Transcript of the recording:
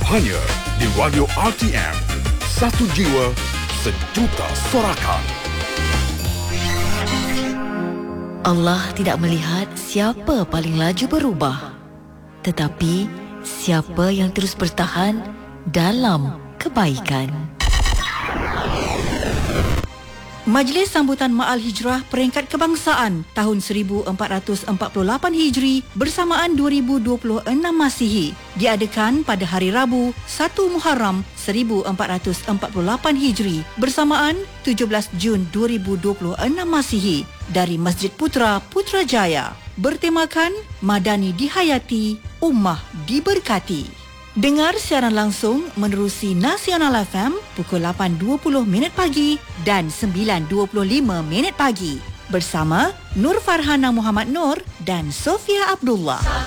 Hanya di Radio RTM. Satu jiwa, sejuta sorakan. Allah tidak melihat siapa paling laju berubah, tetapi siapa yang terus bertahan dalam kebaikan. Majlis Sambutan Ma'al Hijrah Peringkat Kebangsaan tahun 1448 Hijri bersamaan 2026 Masihi diadakan pada hari Rabu 1 Muharram 1448 Hijri bersamaan 17 Jun 2026 Masihi dari Masjid Putra, Putrajaya. Bertemakan Madani Dihayati, Ummah Diberkati. Dengar siaran langsung menerusi Nasional FM pukul 8.20 pagi dan 9.25 pagi bersama Nur Farhana Muhammad Nur dan Sofia Abdullah.